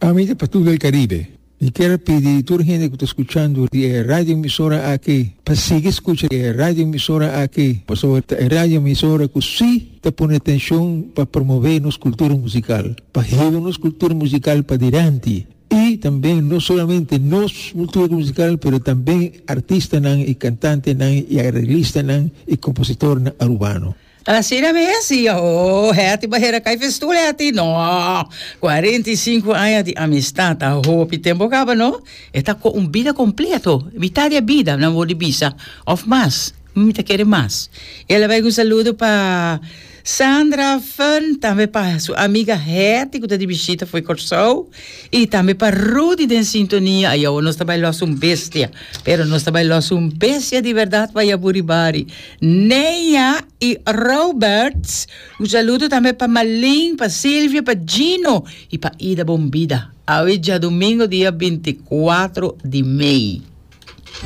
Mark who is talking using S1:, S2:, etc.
S1: Amiga para todo el Caribe. Y quiero pedir a toda la gente que está escuchando la radio emisora aquí, para seguir escuchando la radio emisora aquí, por sobre la radio emisora que sí te pone atención para promover nuestra cultura musical, para llevar nuestra cultura musical para adelante. Y también no solamente nuestra cultura musical, pero también artistas y cantantes y arreglistas y compositores urbanos.
S2: Assim mesmo, hati bahera cai festura hati, no, 45 anos de amistade, a roupa tempo acaba, não? Está com vida completo, vitória vida, não vou de bisa, of mais, muita querer mais. Ela vai com saludo para Sandra Fun, também para sua amiga Heti, que está de visita, foi corção, e também para Rudy de sintonia. Aí nós trabalhamos bestia, pero nós trabalhamos bestia de verdade para Buribari. Neia e Roberts, um saludo também para Malin, para Silvia, para Gino e para Ida Bombida. Hoje é domingo, dia 24 de maio.